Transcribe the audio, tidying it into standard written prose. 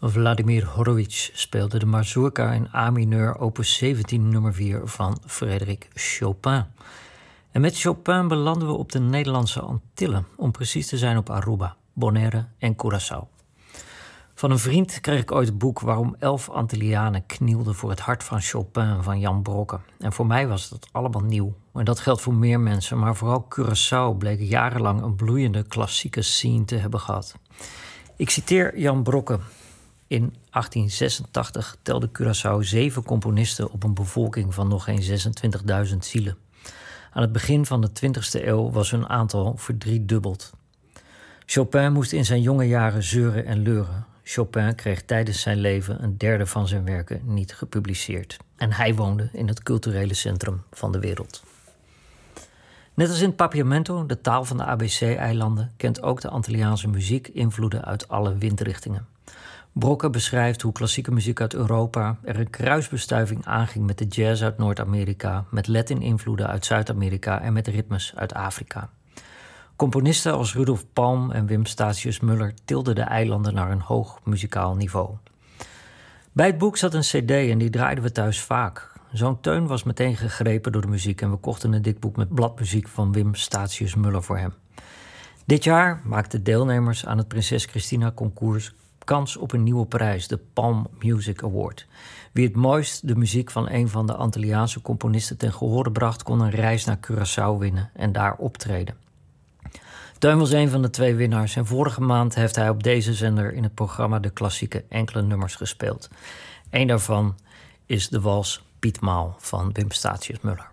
Vladimir Horowitz speelde de mazurka in A-mineur opus 17 nummer 4 van Frédéric Chopin. En met Chopin belanden we op de Nederlandse Antillen, om precies te zijn op Aruba, Bonaire en Curaçao. Van een vriend kreeg ik ooit het boek Waarom 11 Antillianen knielden voor het hart van Chopin van Jan Brokke. En voor mij was dat allemaal nieuw. En dat geldt voor meer mensen, maar vooral Curaçao bleek jarenlang een bloeiende klassieke scene te hebben gehad. Ik citeer Jan Brokke. In 1886 telde Curaçao 7 componisten op een bevolking van nog geen 26.000 zielen. Aan het begin van de 20e eeuw was hun aantal verdriedubbeld. Chopin moest in zijn jonge jaren zeuren en leuren. Chopin kreeg tijdens zijn leven een derde van zijn werken niet gepubliceerd. En hij woonde in het culturele centrum van de wereld. Net als in het Papiamento, de taal van de ABC-eilanden, kent ook de Antilliaanse muziek invloeden uit alle windrichtingen. Brokke beschrijft hoe klassieke muziek uit Europa er een kruisbestuiving aanging met de jazz uit Noord-Amerika, met Latin-invloeden uit Zuid-Amerika en met ritmes uit Afrika. Componisten als Rudolf Palm en Wim Statius-Müller tilden de eilanden naar een hoog muzikaal niveau. Bij het boek zat een cd en die draaiden we thuis vaak. Zo'n Teun was meteen gegrepen door de muziek en we kochten een dik boek met bladmuziek van Wim Statius-Müller voor hem. Dit jaar maakten deelnemers aan het Prinses Christina Concours kans op een nieuwe prijs, de Palm Music Award. Wie het mooist de muziek van een van de Antilliaanse componisten ten gehore bracht, kon een reis naar Curaçao winnen en daar optreden. Teun was een van de 2 winnaars en vorige maand heeft hij op deze zender in het programma de klassieke enkele nummers gespeeld. Eén daarvan is de wals Piet Maal van Wim Statius-Müller.